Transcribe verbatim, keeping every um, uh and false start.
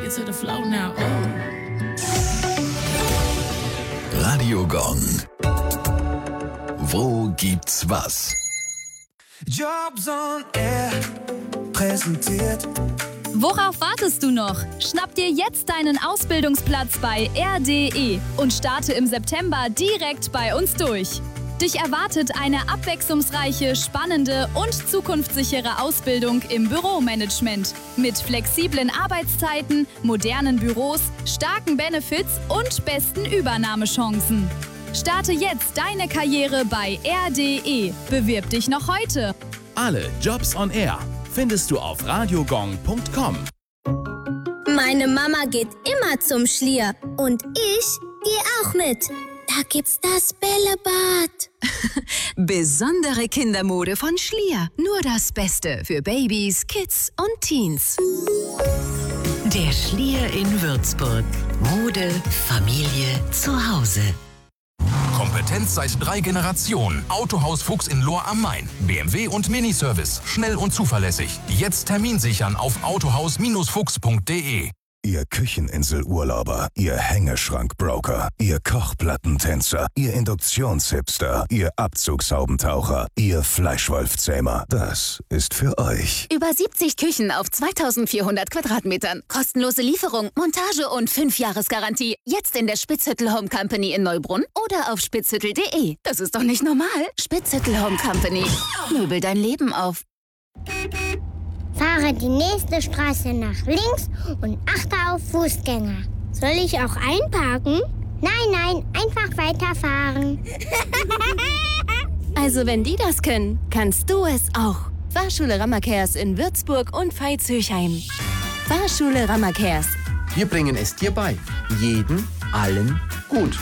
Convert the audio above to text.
it to the flow now. Oh. Radio Gong. Wo gibt's was? Jobs on Air präsentiert. Worauf wartest du noch? Schnapp dir jetzt deinen Ausbildungsplatz bei R D E und starte im September direkt bei uns durch. Dich erwartet eine abwechslungsreiche, spannende und zukunftssichere Ausbildung im Büromanagement mit flexiblen Arbeitszeiten, modernen Büros, starken Benefits und besten Übernahmechancen. Starte jetzt deine Karriere bei R D E. Bewirb dich noch heute. Alle Jobs on Air findest du auf radiogong punkt com. Meine Mama geht immer zum Schlier und ich gehe auch mit. Da gibt's das Bällebad. Besondere Kindermode von Schlier. Nur das Beste für Babys, Kids und Teens. Der Schlier in Würzburg. Mode, Familie, Zuhause. Kompetenz seit drei Generationen. Autohaus Fuchs in Lohr am Main. B M W und Miniservice. Schnell und zuverlässig. Jetzt Termin sichern auf autohaus fuchs punkt de. Ihr Kücheninselurlauber, Ihr Hängeschrankbroker, Ihr Kochplattentänzer, Ihr Induktionshipster, Ihr Abzugshaubentaucher, Ihr Fleischwolfzähmer. Das ist für euch. Über siebzig Küchen auf zweitausendvierhundert Quadratmetern. Kostenlose Lieferung, Montage und fünf Jahresgarantie. Jetzt in der Spitzhüttel Home Company in Neubrunn oder auf spitzhüttel punkt de. Das ist doch nicht normal. Spitzhüttel Home Company. Möbel dein Leben auf. Fahre die nächste Straße nach links und achte auf Fußgänger. Soll ich auch einparken? Nein, nein, einfach weiterfahren. Also wenn die das können, kannst du es auch. Fahrschule Rammerkers in Würzburg und Veitshöchheim. Fahrschule Rammerkers. Wir bringen es dir bei. Jeden, allen, gut.